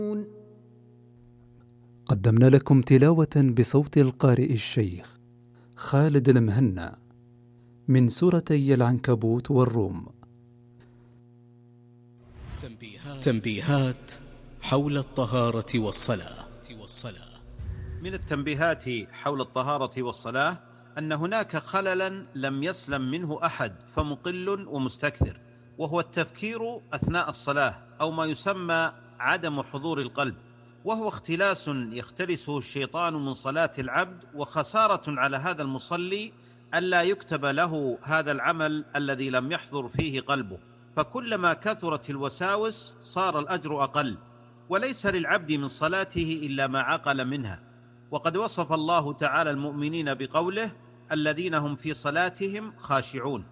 قدمنا لكم تلاوة بصوت القارئ الشيخ خالد المهنا من سورتي العنكبوت والروم. تنبيهات حول الطهارة والصلاة. من التنبيهات حول الطهارة والصلاة أن هناك خللا لم يسلم منه أحد فمقل ومستكثر، وهو التفكير أثناء الصلاة، أو ما يسمى عدم حضور القلب، وهو اختلاس يختلسه الشيطان من صلاة العبد، وخسارة على هذا المصلي ألا يكتب له هذا العمل الذي لم يحضر فيه قلبه، فكلما كثرت الوساوس صار الأجر أقل، وليس للعبد من صلاته إلا ما عقل منها. وقد وصف الله تعالى المؤمنين بقوله: الذين هم في صلاتهم خاشعون.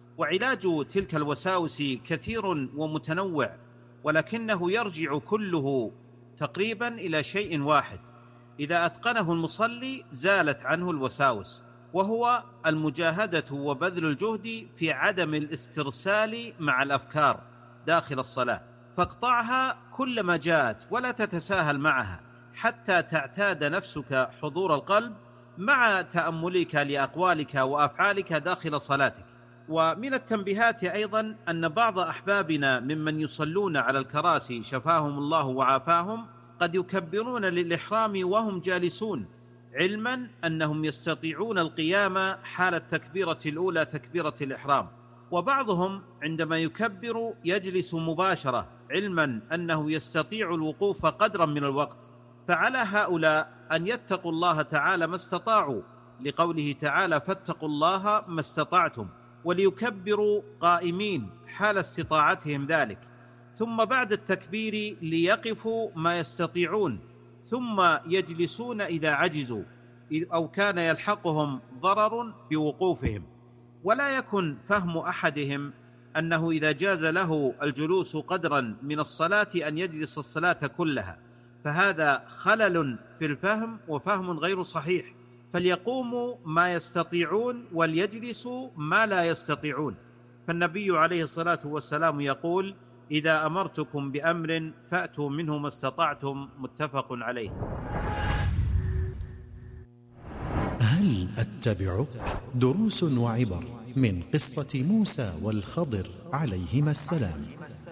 وعلاج تلك الوساوس كثير ومتنوع، ولكنه يرجع كله تقريبا إلى شيء واحد: إذا أتقنه المصلي زالت عنه الوساوس، وهو المجاهدة وبذل الجهد في عدم الاسترسال مع الأفكار داخل الصلاة، فاقطعها كلما جاءت ولا تتساهل معها حتى تعتاد نفسك حضور القلب مع تأملك لأقوالك وأفعالك داخل صلاتك. ومن التنبيهات أيضا أن بعض أحبابنا ممن يصلون على الكراسي شفاهم الله وعافاهم قد يكبرون للإحرام وهم جالسون، علما أنهم يستطيعون القيام حال التكبيرة الأولى تكبيرة الإحرام، وبعضهم عندما يكبر يجلس مباشرة، علما أنه يستطيع الوقوف قدرا من الوقت. فعلى هؤلاء أن يتقوا الله تعالى ما استطاعوا، لقوله تعالى: فاتقوا الله ما استطعتم، وليكبروا قائمين حال استطاعتهم ذلك، ثم بعد التكبير ليقفوا ما يستطيعون، ثم يجلسون إذا عجزوا أو كان يلحقهم ضرر بوقوفهم. ولا يكن فهم أحدهم أنه إذا جاز له الجلوس قدرا من الصلاة أن يجلس الصلاة كلها، فهذا خلل في الفهم وفهم غير صحيح، فليقوموا ما يستطيعون وليجلسوا ما لا يستطيعون. فالنبي عليه الصلاة والسلام يقول: إذا أمرتكم بأمر فأتوا منه ما استطعتم، متفق عليه. هل أتبعك؟ دروس وعبر من قصة موسى والخضر عليهما السلام.